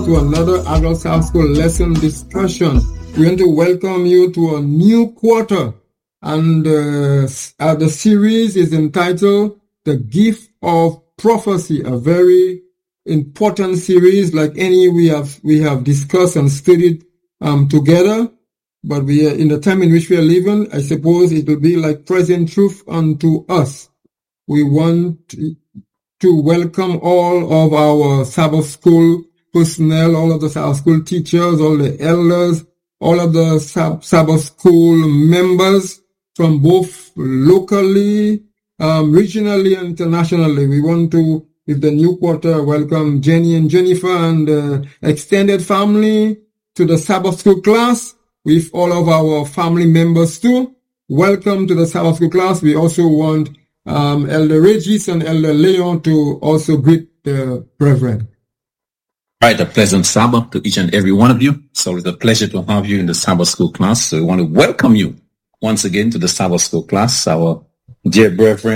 to another Adult Sabbath School lesson discussion. We want to welcome you to a new quarter, and the series is entitled The Gift of Prophecy, a very important series like any we have discussed and studied together. But we are in the time in which we are living, I suppose it will be like present truth unto us. We want to welcome all of our Sabbath School personnel, all of the Sabbath School teachers, all the elders, all of the Sabbath School members from both locally, regionally, and internationally. We want to, with the new quarter, welcome Jenny and Jennifer and the extended family to the Sabbath School class, with all of our family members too. Welcome to the Sabbath School class. We also want Elder Regis and Elder Leon to also greet the brethren. Right, a pleasant Sabbath to each and every one of you. So it's a pleasure to have you in the Sabbath School class. So we want to welcome you once again to the Sabbath School class, our dear brethren